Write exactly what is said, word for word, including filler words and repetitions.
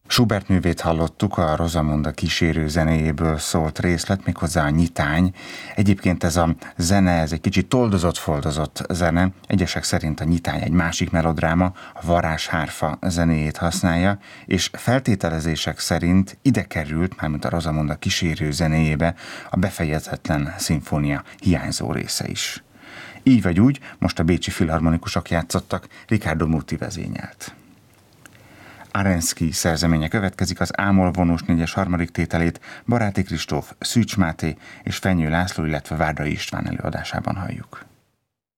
Schubert művét hallottuk, a Rosamunde kísérő zenéjéből szólt részlet, méghozzá a nyitány. Egyébként ez a zene, ez egy kicsit toldozott-foldozott zene. Egyesek szerint a nyitány egy másik melodráma, a varázshárfa zenéjét használja, és feltételezések szerint ide került, mármint a Rosamunde kísérő zenéjébe, a befejezetlen szimfónia hiányzó része is. Így vagy úgy, most a bécsi filharmonikusok játszottak, Riccardo Muti vezényelt. Arensky szerzeménye következik, az Ámol vonós négyes harmadik tételét Baráti Kristóf, Szűcs Máté és Fenyő László, illetve Várday István előadásában halljuk.